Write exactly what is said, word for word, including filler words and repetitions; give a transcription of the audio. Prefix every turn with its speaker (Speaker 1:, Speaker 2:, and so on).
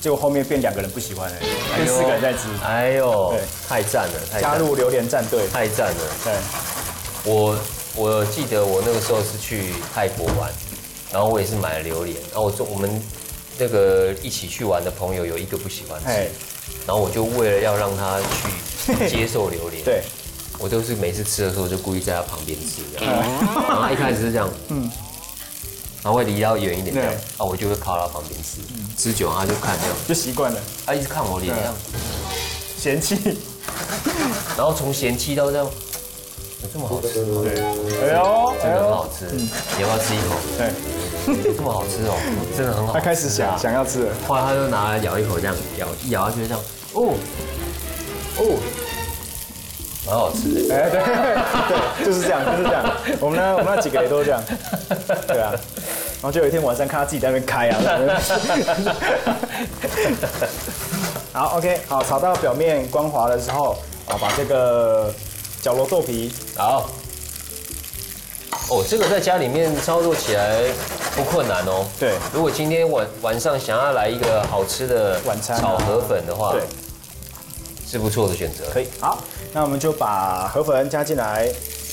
Speaker 1: 结果后面变两个人不喜欢了，变四个人在吃。
Speaker 2: 哎呦，
Speaker 1: 对，
Speaker 2: 太赞了，太
Speaker 1: 加入榴莲战队，
Speaker 2: 太赞了。
Speaker 1: 对，
Speaker 2: 我我记得我那个时候是去泰国玩，然后我也是买了榴莲，然后我说我们那个一起去玩的朋友有一个不喜欢吃，然后我就为了要让他去接受榴莲，
Speaker 1: 对，
Speaker 2: 我都是每次吃的时候就故意在他旁边吃这样，然后一开始是这样，嗯。然后会离他远一点这样，啊，我就会靠他旁边吃，吃久他就看这样，
Speaker 1: 就习惯了，
Speaker 2: 他一直看我脸这样，
Speaker 1: 嫌弃，
Speaker 2: 然后从嫌弃到这样，有这么好吃吗？
Speaker 1: 对，哎呦，
Speaker 2: 真的很好吃，你要不要吃一口？
Speaker 1: 对，
Speaker 2: 有这么好吃哦，真的很好。
Speaker 1: 他开始想想要吃了，
Speaker 2: 后来他就拿来咬一口这样，咬一咬下去这样，哦，哦。蛮好吃的，
Speaker 1: 哎，对对，就是这样，就是这样。我们呢，我们那几个也都这样，对啊。然后就有一天晚上看他自己在那边开啊。好 ，OK， 好，炒到表面光滑的时候，啊，把这个角螺豆皮，
Speaker 2: 好。哦，这个在家里面操作起来不困难哦。
Speaker 1: 对，
Speaker 2: 如果今天晚晚上想要来一个好吃的
Speaker 1: 晚餐
Speaker 2: 炒河粉的话，
Speaker 1: 对，
Speaker 2: 是不错的选择。
Speaker 1: 可以，好。那我们就把河粉加进来，